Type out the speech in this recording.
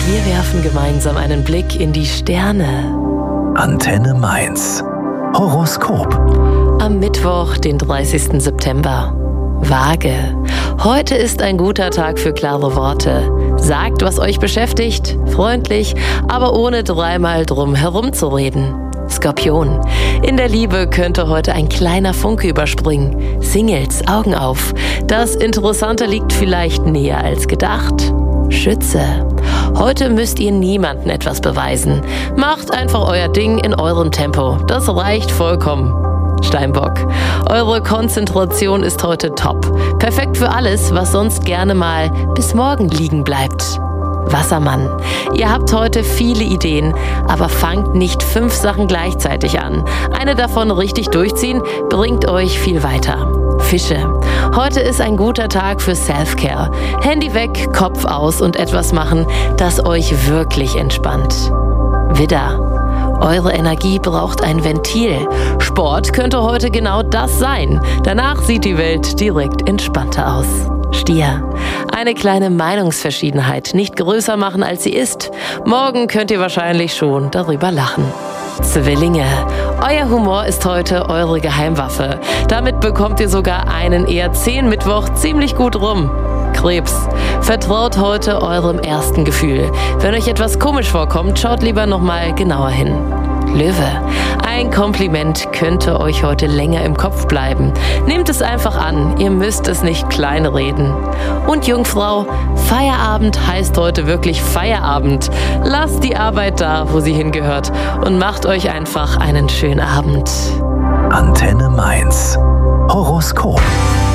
Wir werfen gemeinsam einen Blick in die Sterne. Antenne Mainz. Horoskop. Am Mittwoch, den 30. September. Waage. Heute ist ein guter Tag für klare Worte. Sagt, was euch beschäftigt, freundlich, aber ohne dreimal drum herum zu reden. Skorpion. In der Liebe könnte heute ein kleiner Funke überspringen. Singles, Augen auf. Das Interessante liegt vielleicht näher als gedacht. Schütze. Heute müsst ihr niemandem etwas beweisen. Macht einfach euer Ding in eurem Tempo. Das reicht vollkommen. Steinbock. Eure Konzentration ist heute top. Perfekt für alles, was sonst gerne mal bis morgen liegen bleibt. Wassermann. Ihr habt heute viele Ideen, aber fangt nicht 5 Sachen gleichzeitig an. Eine davon richtig durchziehen, bringt euch viel weiter. Fische. Heute ist ein guter Tag für Self-Care. Handy weg, Kopf aus und etwas machen, das euch wirklich entspannt. Widder. Eure Energie braucht ein Ventil. Sport könnte heute genau das sein. Danach sieht die Welt direkt entspannter aus. Stier. Eine kleine Meinungsverschiedenheit nicht größer machen, als sie ist. Morgen könnt ihr wahrscheinlich schon darüber lachen. Zwillinge. Euer Humor ist heute eure Geheimwaffe. Damit bekommt ihr sogar einen eher 10 Mittwoch ziemlich gut rum. Krebs. Vertraut heute eurem ersten Gefühl. Wenn euch etwas komisch vorkommt, schaut lieber nochmal genauer hin. Löwe. Ein Kompliment könnte euch heute länger im Kopf bleiben. Nehmt es einfach an, ihr müsst es nicht kleinreden. Und Jungfrau, Feierabend heißt heute wirklich Feierabend. Lasst die Arbeit da, wo sie hingehört und macht euch einfach einen schönen Abend. Antenne Mainz. Horoskop.